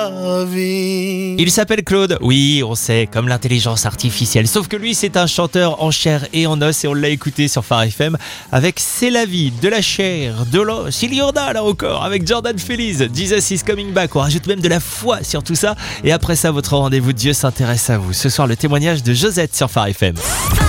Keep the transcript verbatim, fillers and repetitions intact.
la vie. Il s'appelle Claude, oui, on sait, comme l'intelligence artificielle. Sauf que lui, c'est un chanteur en chair et en os et on l'a écouté sur Phare F M avec C'est la vie, de la chair, de l'os. Il y en a là encore avec Jordan Feliz, Jesus is coming back. On rajoute même de la foi sur tout ça. Et après ça, votre rendez-vous Dieu s'intéresse à vous. Ce soir, le témoignage de Josette sur Phare F M.